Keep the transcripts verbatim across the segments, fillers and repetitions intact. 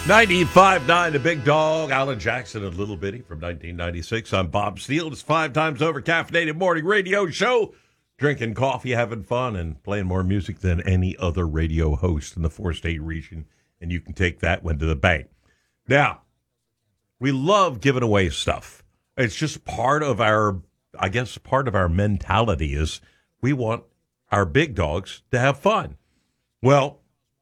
ninety-five point nine, The Big Dog, Alan Jackson and Little Bitty from nineteen ninety-six. I'm Bob Steele. It's five times over caffeinated morning radio show. Drinking coffee, having fun, and playing more music than any other radio host in the four-state region. And you can take that one to the bank. Now, we love giving away stuff. It's just part of our, I guess, part of our mentality is we want our big dogs to have fun. Well,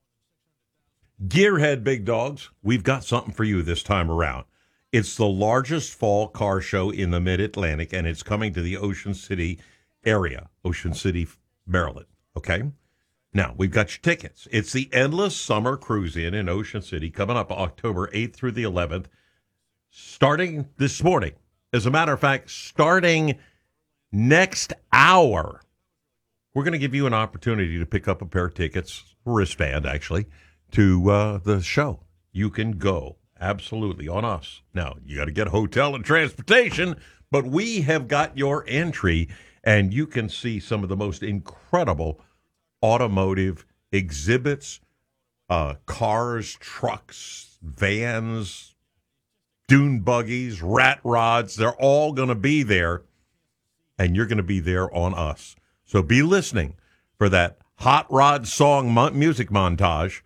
Gearhead Big Dogs, we've got something for you this time around. It's the largest fall car show in the Mid-Atlantic, and it's coming to the Ocean City area, Ocean City, Maryland, okay? Now, we've got your tickets. It's the Endless Summer Cruise-In in Ocean City coming up October eighth through the eleventh, starting this morning. As a matter of fact, starting next hour, we're going to give you an opportunity to pick up a pair of tickets, wristband actually, to uh, the show. You can go, absolutely, on us. Now, you got to get a hotel and transportation, but we have got your entry, and you can see some of the most incredible automotive exhibits, uh, cars, trucks, vans, dune buggies, rat rods. They're all going to be there, and you're going to be there on us. So be listening for that Hot Rod song mo- music montage.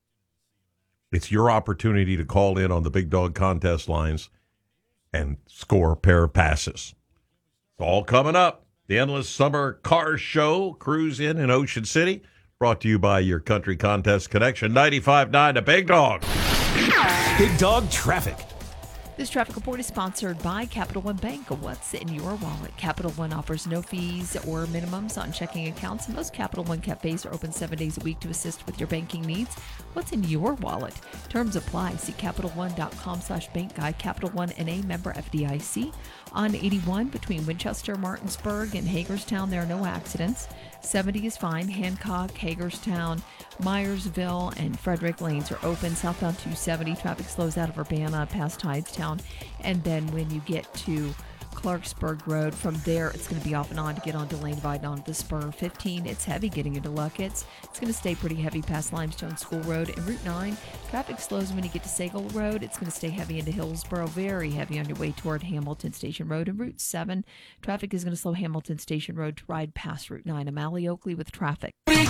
It's your opportunity to call in on the Big Dog contest lines and score a pair of passes. It's all coming up. The Endless Summer Car Show, Cruise In in Ocean City, brought to you by your Country Contest Connection, ninety-five point nine, The Big Dog. Big Dog Traffic. This traffic report is sponsored by Capital One Bank. What's in your wallet? Capital One offers no fees or minimums on checking accounts. Most Capital One cafes are open seven days a week to assist with your banking needs. What's in your wallet? Terms apply. See Capital One dot com slash bank guide. Capital One N A member F D I C. On eighty-one between Winchester, Martinsburg, and Hagerstown, there are no accidents. seventy is fine. Hancock, Hagerstown, Myersville, and Frederick lanes are open. Southbound two seventy, traffic slows out of Urbana past Hydestown. And then when you get to Clarksburg Road, from there it's going to be off and on to get onto Lane Divide and onto the Spur. fifteen, it's heavy getting into Luckett's. It's going to stay pretty heavy past Limestone School Road. And Route nine, traffic slows when you get to Sagal Road. It's going to stay heavy into Hillsboro, very heavy on your way toward Hamilton Station Road. And Route seven, traffic is going to slow Hamilton Station Road to ride past Route nine. I'm Allie Oakley with traffic.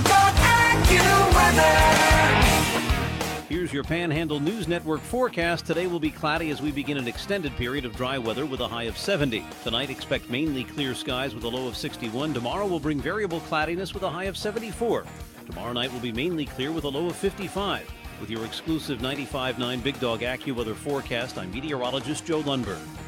Here's your Panhandle News Network forecast. Today will be cloudy as we begin an extended period of dry weather with a high of seventy. Tonight, expect mainly clear skies with a low of sixty-one. Tomorrow will bring variable cloudiness with a high of seventy-four. Tomorrow night will be mainly clear with a low of fifty-five. With your exclusive ninety-five point nine Big Dog AccuWeather forecast, I'm meteorologist Joe Lundberg.